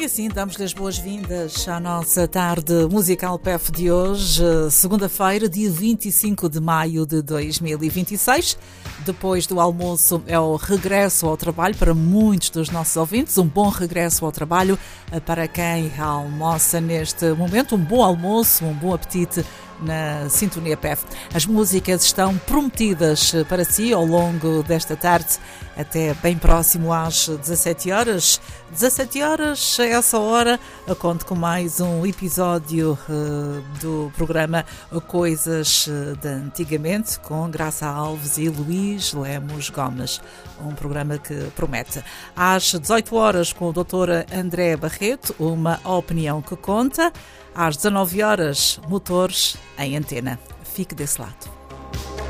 E assim damos-lhe as boas-vindas à nossa tarde musical PEF de hoje, segunda-feira, dia 25 de maio de 2026. Depois do almoço é o regresso ao trabalho para muitos dos nossos ouvintes. Um bom regresso ao trabalho para quem almoça neste momento. Um bom almoço, um bom apetite na Sintonia PEF. As músicas estão prometidas para si ao longo desta tarde, até bem próximo às 17 horas. 17 horas, a essa hora, conto com mais um episódio do programa Coisas de Antigamente, com Graça Alves e Luís Lemos Gomes. Um programa que promete. Às 18 horas, com o Dr. André Barreto, uma opinião que conta. Às 19 horas, Motores em Antena. Fique desse lado.